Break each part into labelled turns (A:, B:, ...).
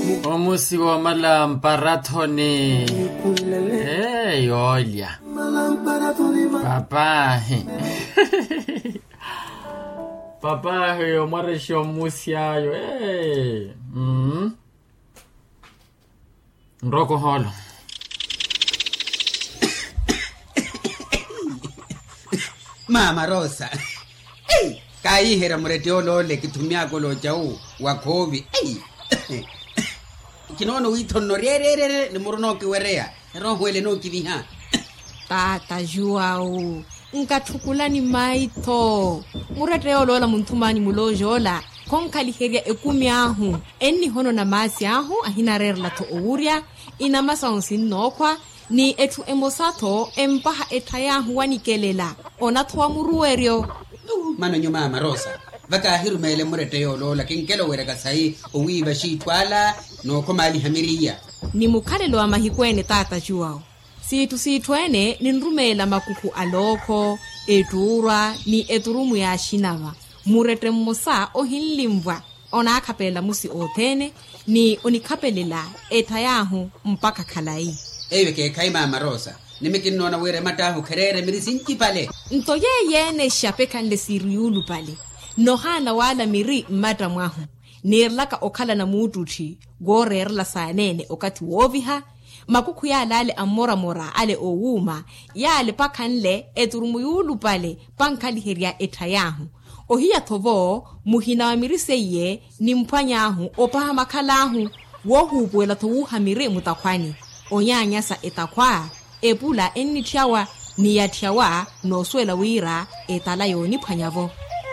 A: Omusi wa malamparathone. Hey, olha. Papai. Papai, eu mareshi omusi ayo. Hey. Nroko holo.
B: Mama Rosa. Hey, kai hera mureteolo le kitumia kolo jau wakovi. Hey. Kinono witono rerere le murono kiwerea. Rohwele no kiviha.
C: Tata Joao. Nkathukulani maito. Mureteolo la muntumani mulojola. Konkali heria ekumi ahu. Eni hono na masi ahu ahina rerla to ouria. Ina masa onsin nokwa. Ni etu emosato empaha etayahu wanikelela. Ona tuwa muruerio.
B: Mano nyuma Mama Rosa. Vaka hiru mele mureteolo la kinkelo wereka sai uwiva shitwala no komali hamiria.
C: Ni mukalelo wa mahikwene Tata Joao. Situene ni nrumela makuku aloko, eturwa, ni eturumu ya shinava. Murete mmosa ohinlimvwa. Ona akapela musi otene, ni onikapelela etayahu mpaka kalai.
B: Ewe ke kai Mama Rosa. Nimekino na were matahu kerere mirisinki pale.
C: Ntoye yene shapeka nde siriulu pale. Nohana wala miri mata mwahu. Nirlaka okala na mutuchi. Gore erla saanene okati woviha. Makuku ya lale amora mora ale owuma. Ya ale pakanle eturumuyulu pale pankali heria etayahu. Ohia tovo muhina wa miriseye ni mpanyahu opaha makalahu. Wohu wela tovuha miri mutakwani. Onyanyasa etakwa. Epula eni tiawa ni ya tiawa no swela wira etalayo ni panyavo.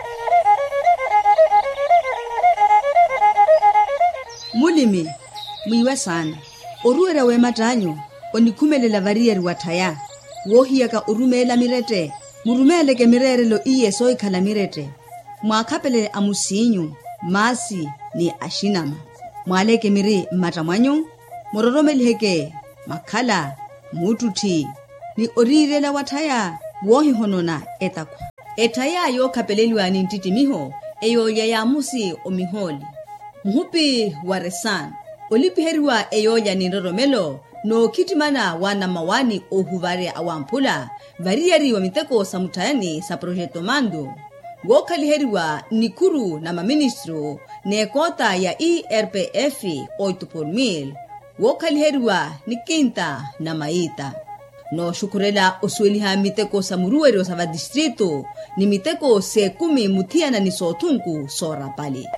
D: Mulimi, mwiwe sana. Oruera we matanyo, onikumelela varieri wataya. Wohiaka urumela mirete. Murumele ke mirere lo iye soikala mirete. Mwakapele amusinyu, masi ni ashinama. Mwaleke miri matamanyo, mororomelheke, makala, mututi. Ni orirela wataya, wohi honona etakwa. Etaya yo kapeleliwa ni ntitimiho, eyo ya musi omiholi. Muhupi waresan, olipiheriwa eyoya ni roromelo, no kitimana wana mawani ohuvare awampula, variari wa miteko samutayani sa projeto mando. Wokaliheriwa ni kuru na maministro, ne kota ya ERPF 8 Wokaliheriwa ni kinta na maita. No shukurela osweliha miteko sa muruero sa distrito, ni miteko se kumi mutiana ni sotunku sora pali.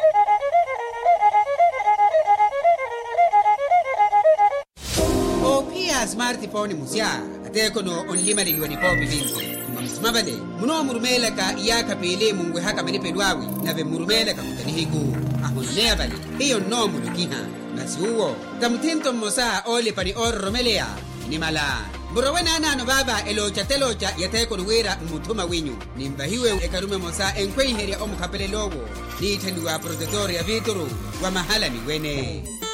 B: Smartphone musia ateko no onlima liwani popi vinze mumsmabale muno murumela ka yaka pele mungwe haka menipelwawi nave murumela ka kutanihigu ahonne abale hiyo no mulukiha nasuo tamtinto mosa ole pani orromelea ni mala burawena nano baba elocha yateko nuwera mutuma winyu nimbahiwe ekarume mosa enkwei heria omukapele logo ni tenduwa protectoria vituru wa mahala ni wene